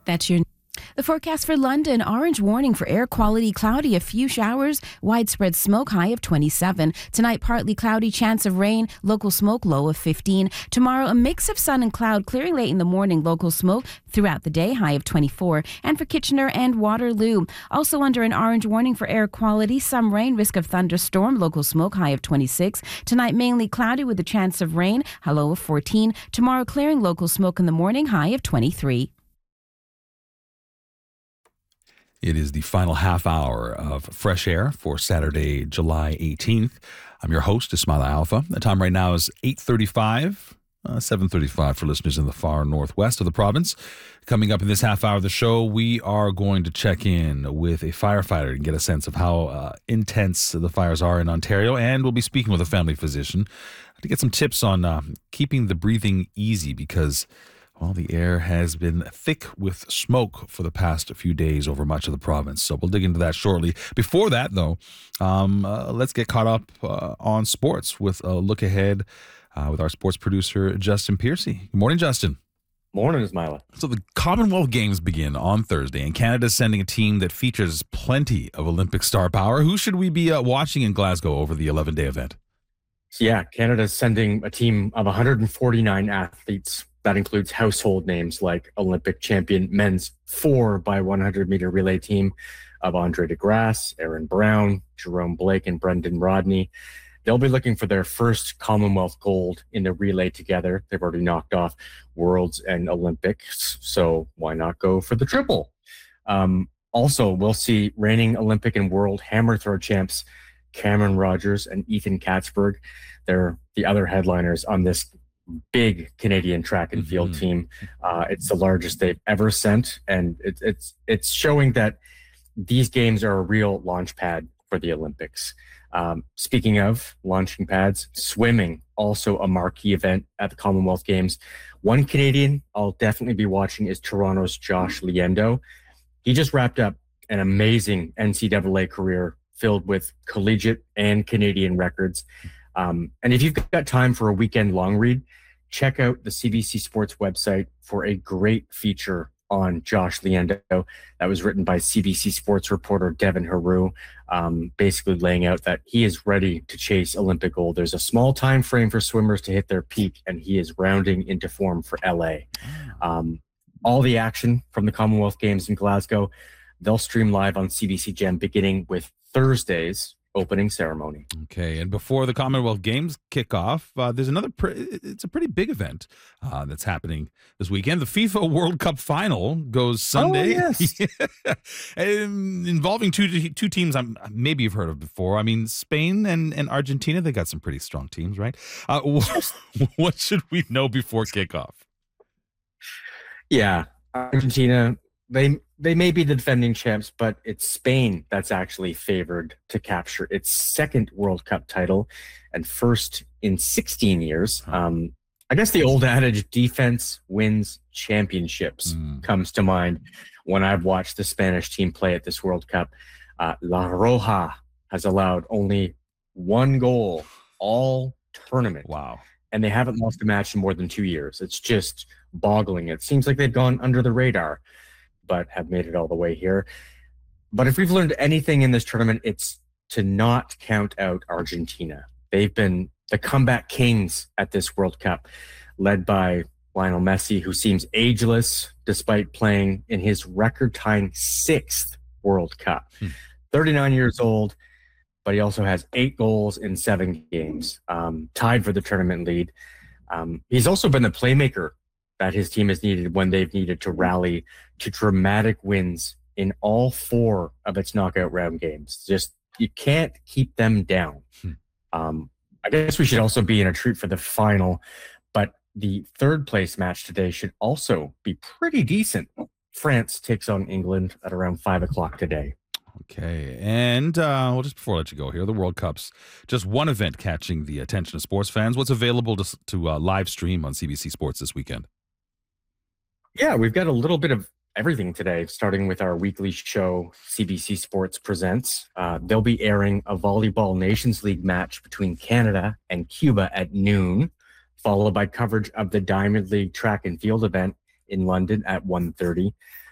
That's your... The forecast for London, orange warning for air quality, cloudy, a few showers, widespread smoke, high of 27. Tonight, partly cloudy, chance of rain, local smoke, low of 15. Tomorrow, a mix of sun and cloud, clearing late in the morning, local smoke throughout the day, high of 24. And for Kitchener and Waterloo, also under an orange warning for air quality, some rain, risk of thunderstorm, local smoke, high of 26. Tonight, mainly cloudy with a chance of rain, a low of 14. Tomorrow, clearing, local smoke in the morning, high of 23. It is the final half hour of Fresh Air for Saturday, July 18th. I'm your host, Ismaila Alfa. The time right now is 8:35, 7:35 for listeners in the far northwest of the province. Coming up in this half hour of the show, we are going to check in with a firefighter and get a sense of how intense the fires are in Ontario. And we'll be speaking with a family physician to get some tips on keeping the breathing easy because... well, the air has been thick with smoke for the past few days over much of the province. So we'll dig into that shortly. Before that, though, let's get caught up on sports with a look ahead with our sports producer, Justin Piercy. Good morning, Justin. Morning, Ismaila. So the Commonwealth Games begin on Thursday, and Canada's sending a team that features plenty of Olympic star power. Who should we be watching in Glasgow over the 11-day event? Yeah, Canada's sending a team of 149 athletes. That includes household names like Olympic champion men's 4x100-meter relay team of Andre DeGrasse, Aaron Brown, Jerome Blake, and Brendan Rodney. They'll be looking for their first Commonwealth gold in the relay together. They've already knocked off Worlds and Olympics, so why not go for the triple? Also, we'll see reigning Olympic and world hammer throw champs Cameron Rogers and Ethan Katzberg. They're the other headliners on this big Canadian track and field team. It's the largest they've ever sent, and it's showing that these games are a real launch pad for the Olympics. Speaking of launching pads, swimming, also a marquee event at the Commonwealth Games. One Canadian I'll definitely be watching is Toronto's Josh Liendo. He just wrapped up an amazing NCAA career filled with collegiate and Canadian records. And if you've got time for a weekend long read, check out the CBC Sports website for a great feature on Josh Liendo that was written by CBC Sports reporter Devin Haru, basically laying out that he is ready to chase Olympic gold. There's a small time frame for swimmers to hit their peak, and he is rounding into form for LA. All the action from the Commonwealth Games in Glasgow, they'll stream live on CBC Gem beginning with Thursday's opening ceremony. Okay, and before the Commonwealth Games kick off, there's another, it's a pretty big event that's happening this weekend. The FIFA World Cup final goes Sunday. Oh, yes. Involving two teams maybe you've heard of before. I mean, Spain and Argentina, they got some pretty strong teams, right? What should we know before kickoff? Yeah, Argentina, they may be the defending champs, but it's Spain that's actually favored to capture its second World Cup title and first in 16 years. I guess the old adage, defense wins championships, comes to mind when I've watched the Spanish team play at this World Cup. La Roja has allowed only one goal all tournament. Wow. And they haven't lost a match in more than 2 years. It's just boggling. It seems like they've gone under the radar, but have made it all the way here. But if we've learned anything in this tournament, it's to not count out Argentina. They've been the comeback kings at this World Cup, led by Lionel Messi, who seems ageless despite playing in his record-tying 6th World Cup. 39 years old, but he also has 8 goals in 7 games, tied for the tournament lead. He's also been the playmaker that his team has needed when they've needed to rally to dramatic wins in all 4 of its knockout round games. Just, you can't keep them down. I guess we should also be in a treat for the final, but the third place match today should also be pretty decent. France takes on England at around 5 o'clock today. Okay, and well, just before I let you go here, the World Cup's just one event catching the attention of sports fans. What's available to live stream on CBC Sports this weekend? Yeah, we've got a little bit of everything today, starting with our weekly show, CBC Sports Presents. They'll be airing a Volleyball Nations League match between Canada and Cuba at noon, followed by coverage of the Diamond League track and field event in London at 1:30.